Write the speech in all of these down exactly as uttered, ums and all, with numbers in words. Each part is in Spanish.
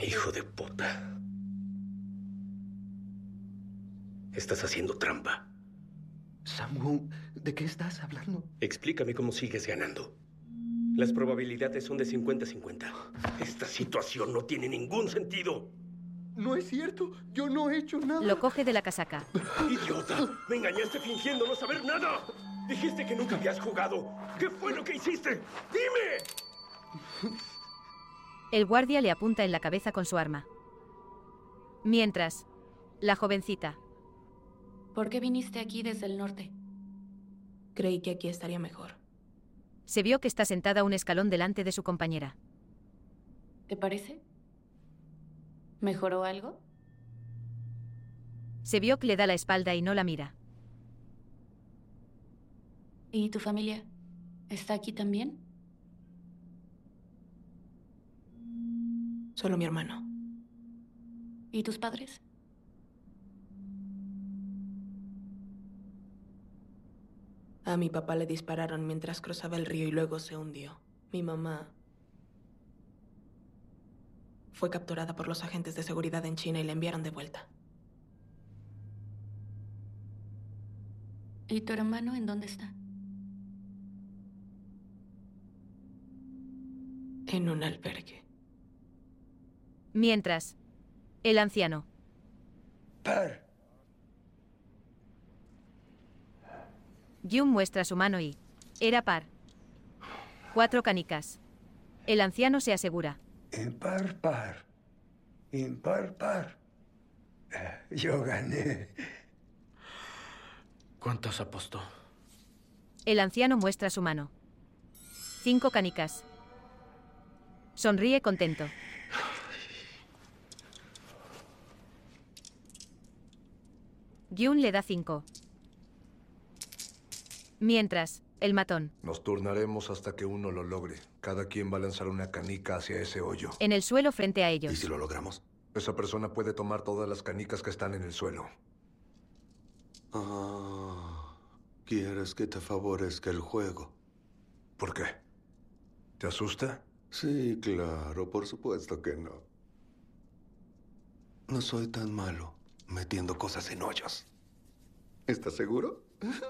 Hijo de puta. Estás haciendo trampa. Sam-Woo, ¿de qué estás hablando? Explícame cómo sigues ganando. Las probabilidades son de cincuenta a cincuenta. Esta situación no tiene ningún sentido. No es cierto. Yo no he hecho nada. Lo coge de la casaca. ¡Idiota! ¡Me engañaste fingiendo no saber nada! Dijiste que nunca habías jugado. ¿Qué fue lo que hiciste? ¡Dime! El guardia le apunta en la cabeza con su arma. Mientras, la jovencita. ¿Por qué viniste aquí desde el norte? Creí que aquí estaría mejor. Se vio que está sentada un escalón delante de su compañera. ¿Te parece? ¿Mejoró algo? Se vio que le da la espalda y no la mira. ¿Y tu familia? ¿Está aquí también? Solo mi hermano. ¿Y tus padres? A mi papá le dispararon mientras cruzaba el río y luego se hundió. Mi mamá fue capturada por los agentes de seguridad en China y la enviaron de vuelta. ¿Y tu hermano en dónde está? En un albergue. Mientras, el anciano. Par. Jun muestra su mano y... Era par. Cuatro canicas. El anciano se asegura. Impar, par. Impar, par. Eh, Yo gané. ¿Cuántas apostó? El anciano muestra su mano. Cinco canicas. Sonríe contento. Jun le da cinco. Mientras, el matón. Nos turnaremos hasta que uno lo logre. Cada quien va a lanzar una canica hacia ese hoyo. En el suelo frente a ellos. ¿Y si lo logramos? Esa persona puede tomar todas las canicas que están en el suelo. Ah, ¿quieres que te favorezca el juego? ¿Por qué? ¿Te asusta? Sí, claro, por supuesto que no. No soy tan malo metiendo cosas en hoyos. ¿Estás seguro?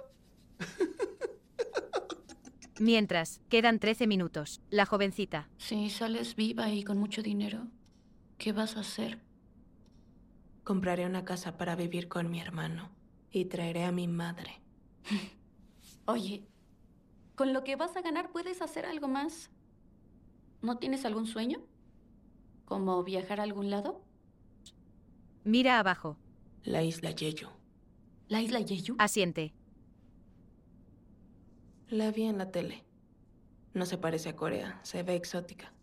Mientras, quedan trece minutos. La jovencita. Si sales viva y con mucho dinero, ¿qué vas a hacer? Compraré una casa para vivir con mi hermano y traeré a mi madre. Oye, con lo que vas a ganar puedes hacer algo más. ¿No tienes algún sueño? ¿Como viajar a algún lado? Mira abajo. La isla Jeju. ¿La isla Jeju? Asiente. La vi en la tele. No se parece a Corea, se ve exótica.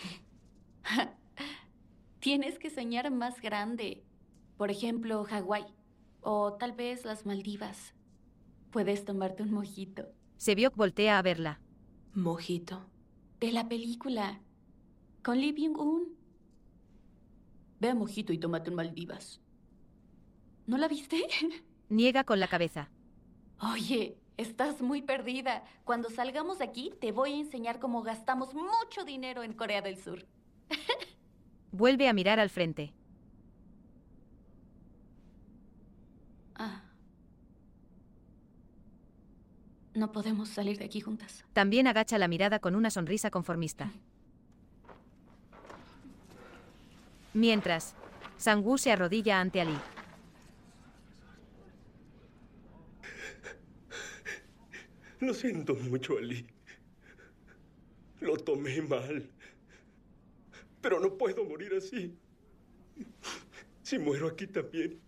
Tienes que soñar más grande. Por ejemplo, Hawái. O tal vez las Maldivas. Puedes tomarte un mojito. Sebyok voltea a verla. ¿Mojito? De la película. Con Lee Byung-hun. Ve a Mojito y tómate un Maldivas. ¿No la viste? Niega con la cabeza. Oye, estás muy perdida. Cuando salgamos de aquí, te voy a enseñar cómo gastamos mucho dinero en Corea del Sur. Vuelve a mirar al frente. Ah. No podemos salir de aquí juntas. También agacha la mirada con una sonrisa conformista. Mientras, Sang-woo se arrodilla ante Ali. Lo siento mucho, Ali. Lo tomé mal. Pero no puedo morir así. Si muero aquí también,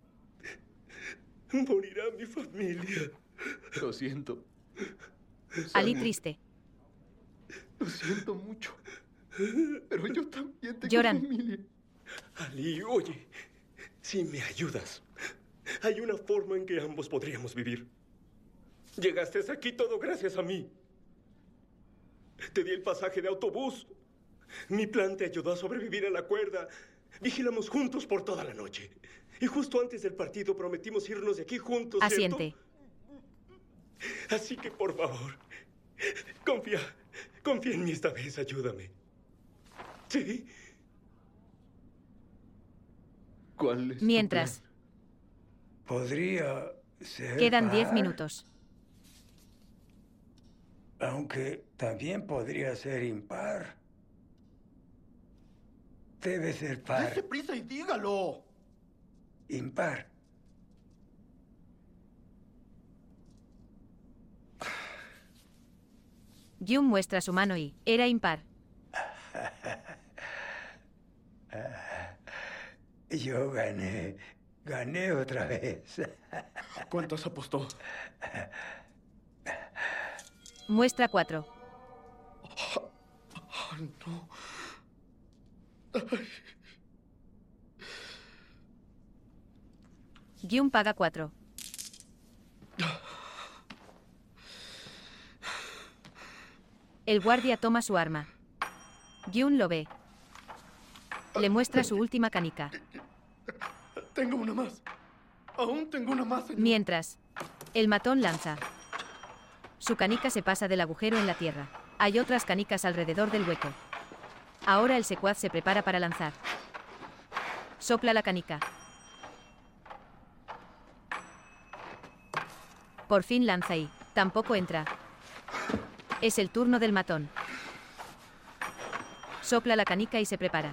morirá mi familia. Lo siento. Ali triste. Lo siento mucho. Pero yo también tengo Lloran. familia. Ali, oye, si me ayudas, hay una forma en que ambos podríamos vivir. Llegaste hasta aquí todo gracias a mí. Te di el pasaje de autobús. Mi plan te ayudó a sobrevivir a la cuerda. Vigilamos juntos por toda la noche. Y justo antes del partido prometimos irnos de aquí juntos, ¿cierto? Asiente. Así que, por favor, confía, confía en mí esta vez, ayúdame. ¿Sí? ¿Cuál es tu Mientras, plan? Podría ser quedan diez par, minutos. aunque también podría ser impar. Debe ser par. ¡Dese prisa y dígalo! Impar. Gyun muestra su mano y era impar. Yo gané. Gané otra vez. ¿Cuántas apostó? Muestra cuatro. Ah, no. Gyun paga cuatro. El guardia toma su arma. Gyun lo ve. Le muestra su última canica. Tengo una más. Aún tengo una más, señor. Mientras, el matón lanza. Su canica se pasa del agujero en la tierra. Hay otras canicas alrededor del hueco. Ahora el secuaz se prepara para lanzar. Sopla la canica. Por fin lanza y tampoco entra. Es el turno del matón. Sopla la canica y se prepara.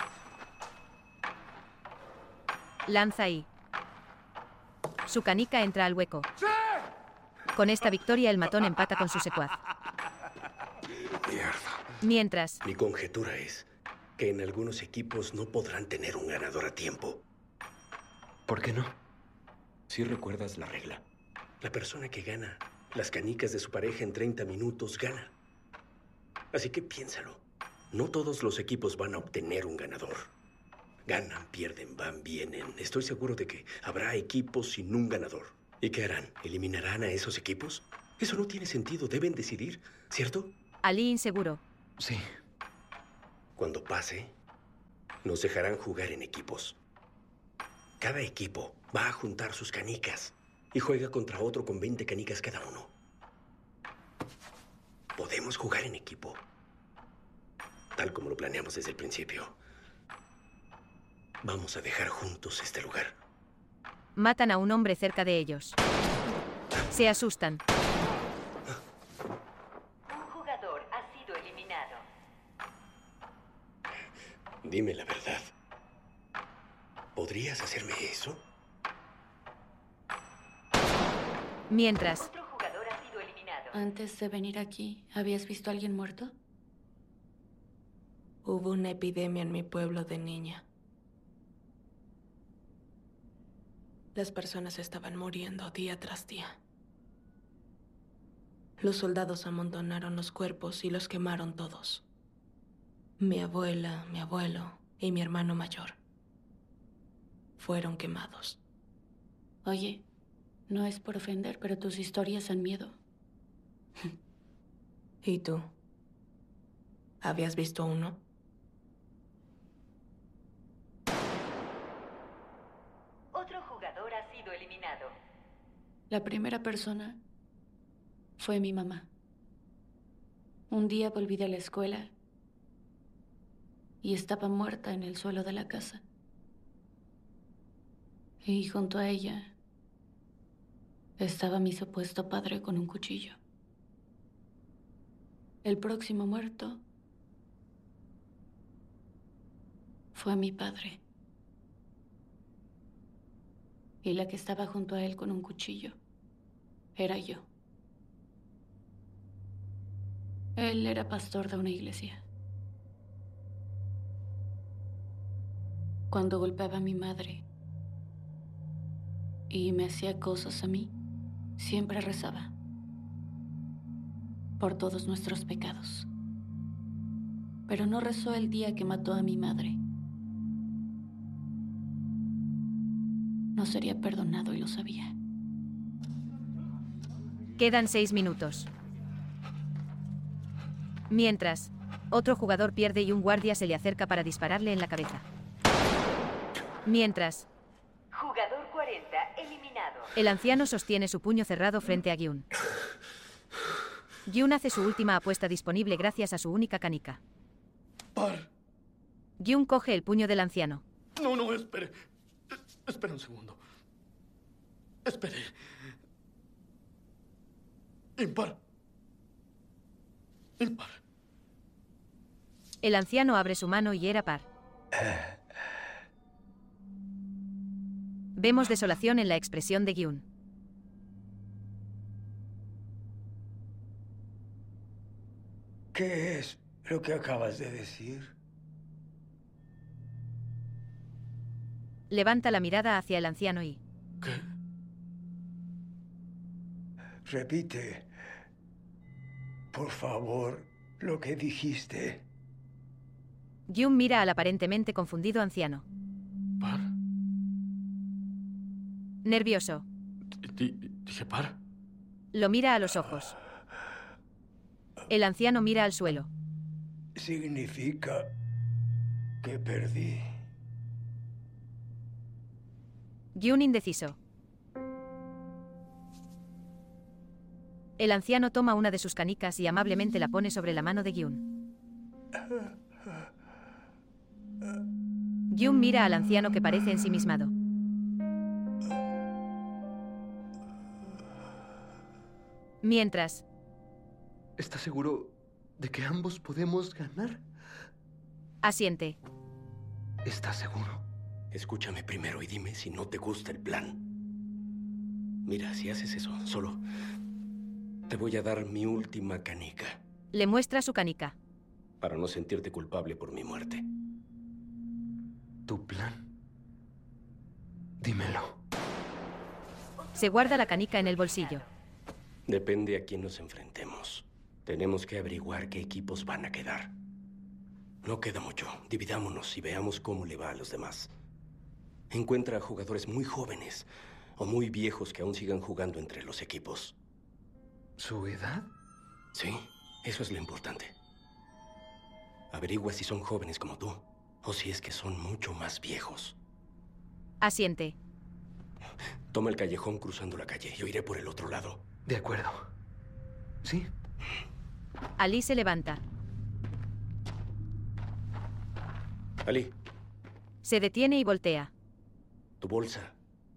Lanza y su canica entra al hueco. Con esta victoria el matón empata con su secuaz. Mierda. Mientras, Mi conjetura es que en algunos equipos no podrán tener un ganador a tiempo. ¿Por qué no? Si recuerdas la regla. La persona que gana las canicas de su pareja en treinta minutos gana. Así que piénsalo. No todos los equipos van a obtener un ganador. Ganan, pierden, van, vienen. Estoy seguro de que habrá equipos sin un ganador. ¿Y qué harán? ¿Eliminarán a esos equipos? Eso no tiene sentido. Deben decidir, ¿cierto? Ali inseguro. Sí. Cuando pase, nos dejarán jugar en equipos. Cada equipo va a juntar sus canicas y juega contra otro con veinte canicas cada uno. Podemos jugar en equipo, tal como lo planeamos desde el principio. Vamos a dejar juntos este lugar. Matan a un hombre cerca de ellos. Se asustan. Un jugador ha sido eliminado. Dime la verdad. ¿Podrías hacerme eso? Mientras, Otro jugador ha sido eliminado. Antes de venir aquí, ¿habías visto a alguien muerto? Hubo una epidemia en mi pueblo de niña. Las personas estaban muriendo día tras día. Los soldados amontonaron los cuerpos y los quemaron todos. Mi abuela, mi abuelo y mi hermano mayor fueron quemados. Oye, no es por ofender, pero tus historias dan miedo. ¿Y tú? ¿Habías visto uno? Otro jugador ha sido eliminado. La primera persona fue mi mamá. Un día volví de la escuela y estaba muerta en el suelo de la casa. Y junto a ella estaba mi supuesto padre con un cuchillo. El próximo muerto fue mi padre. Y la que estaba junto a él con un cuchillo era yo. Él era pastor de una iglesia. Cuando golpeaba a mi madre y me hacía cosas a mí, siempre rezaba por todos nuestros pecados. Pero no rezó el día que mató a mi madre. No sería perdonado y lo sabía. quedan seis minutos. Mientras, otro jugador pierde y un guardia se le acerca para dispararle en la cabeza. Mientras, Jugador cuarenta eliminado. el anciano sostiene su puño cerrado frente a Gyun. Gyun hace su última apuesta disponible gracias a su única canica. Par. Gyun coge el puño del anciano. No, no, espere. Espera un segundo. Espere. Impar. Impar. El anciano abre su mano y era par. Vemos desolación en la expresión de Gyun. ¿Qué es lo que acabas de decir? Levanta la mirada hacia el anciano y... ¿Qué? Repite, por favor, lo que dijiste. Gyun mira al aparentemente confundido anciano. ¿Par? Nervioso. D- ¿Dije par? Lo mira a los ojos. El anciano mira al suelo. Significa que perdí. Gyun indeciso. El anciano toma una de sus canicas y amablemente la pone sobre la mano de Gyun. Gyun mira al anciano que parece ensimismado. Mientras... ¿Estás seguro de que ambos podemos ganar? Asiente. ¿Estás seguro? Escúchame primero y dime si no te gusta el plan. Mira, si haces eso, solo te voy a dar mi última canica. Le muestra su canica. Para no sentirte culpable por mi muerte. ¿Tu plan? Dímelo. Se guarda la canica en el bolsillo. Depende a quién nos enfrentemos. Tenemos que averiguar qué equipos van a quedar. No queda mucho. Dividámonos y veamos cómo le va a los demás. Encuentra a jugadores muy jóvenes o muy viejos que aún sigan jugando entre los equipos. ¿Su edad? Sí, eso es lo importante. Averigua si son jóvenes como tú o si es que son mucho más viejos. Asiente. Toma el callejón cruzando la calle. Yo iré por el otro lado. De acuerdo. ¿Sí? Ali se levanta. Ali, Se detiene y voltea. tu bolsa.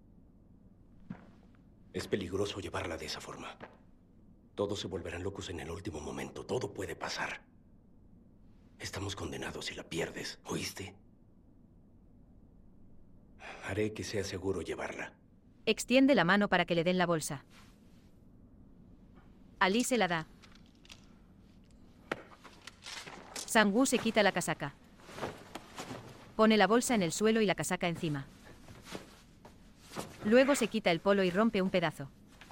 Es peligroso llevarla de esa forma. Todos se volverán locos en el último momento. Todo puede pasar. Estamos condenados si la pierdes, ¿oíste? Haré que sea seguro llevarla. Extiende la mano para que le den la bolsa. Ali se la da. Sang-woo se quita la casaca. Pone la bolsa en el suelo y la casaca encima. Luego se quita el polo y rompe un pedazo.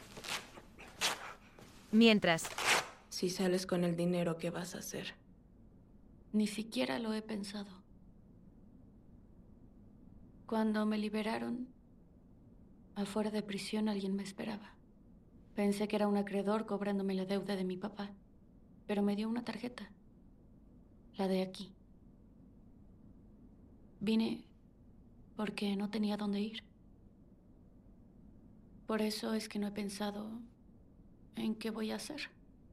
Mientras... Si sales con el dinero, ¿qué vas a hacer? Ni siquiera lo he pensado. Cuando me liberaron, afuera de prisión alguien me esperaba. Pensé que era un acreedor cobrándome la deuda de mi papá, pero me dio una tarjeta. La de aquí. Vine porque no tenía dónde ir. Por eso es que no he pensado en qué voy a hacer.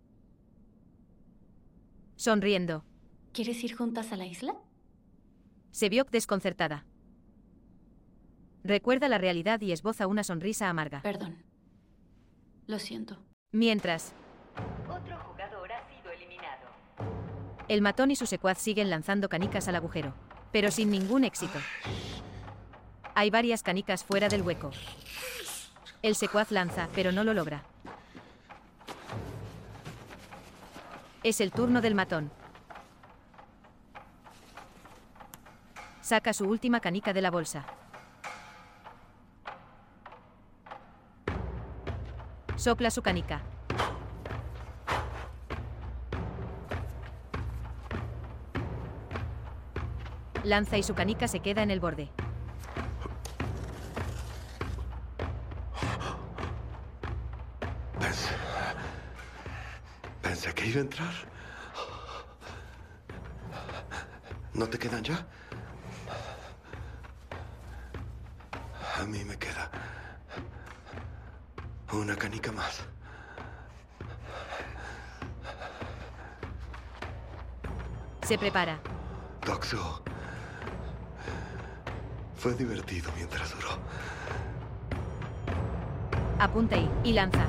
Sonriendo. ¿Quieres ir juntas a la isla? Sebyok desconcertada. Recuerda la realidad y esboza una sonrisa amarga. Perdón. Lo siento. Mientras... Otro jugador ha sido eliminado. El matón y su secuaz siguen lanzando canicas al agujero, pero sin ningún éxito. Hay varias canicas fuera del hueco. El secuaz lanza, pero no lo logra. Es el turno del matón. Saca su última canica de la bolsa. Sopla su canica. Lanza y su canica se queda en el borde. Pensé... Pensé que iba a entrar. ¿No te quedan ya? A mí me queda una canica más. Se prepara. Doksu, Fue divertido mientras duró. Apunta y, y lanza.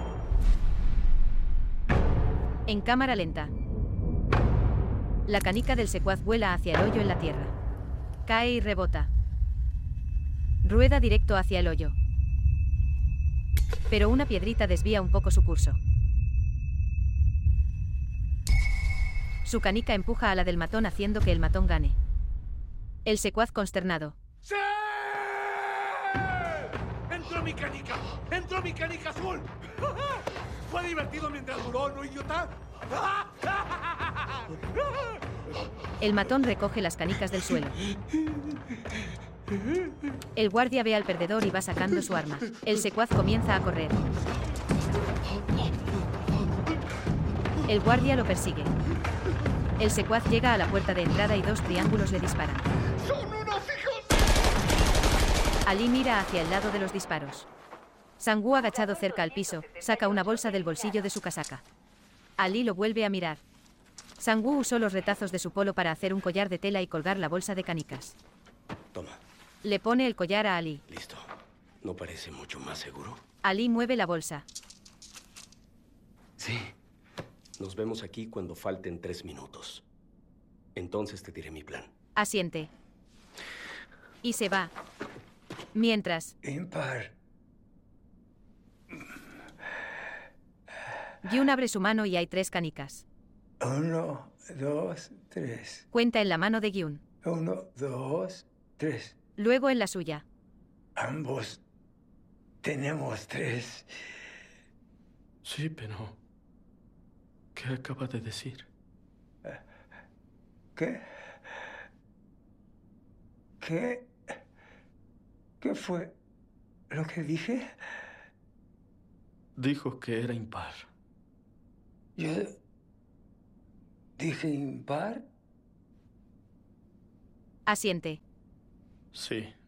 En cámara lenta. La canica del secuaz vuela hacia el hoyo en la tierra. Cae y rebota. Rueda directo hacia el hoyo. Pero una piedrita desvía un poco su curso. Su canica empuja a la del matón haciendo que el matón gane. El secuaz consternado. ¡Sí! ¡Entró mi canica! ¡Entró mi canica azul! ¡Fue divertido mientras duró, no, idiota! El matón recoge las canicas del suelo. El guardia ve al perdedor y va sacando su arma. El secuaz comienza a correr. El guardia lo persigue. El secuaz llega a la puerta de entrada y dos triángulos le disparan. ¡Son unos hijos! Ali mira hacia el lado de los disparos. Sang-woo, agachado cerca al piso, saca una bolsa del bolsillo de su casaca. Ali lo vuelve a mirar. Sang-woo usó los retazos de su polo para hacer un collar de tela y colgar la bolsa de canicas. Toma. Le pone el collar a Ali. Listo. ¿No parece mucho más seguro? Ali mueve la bolsa. Sí. Nos vemos aquí cuando falten tres minutos. Entonces te diré mi plan. Asiente. Y se va. Mientras... Impar. Gyun abre su mano y hay tres canicas. Uno, dos, tres. Cuenta en la mano de Gyun. Uno, dos, tres. Luego en la suya. Ambos tenemos tres. Sí, pero... ¿qué acaba de decir? ¿Qué? ¿Qué? ¿Qué fue lo que dije? Dijo que era impar. Yo... ¿dije impar? Asiente. Sí.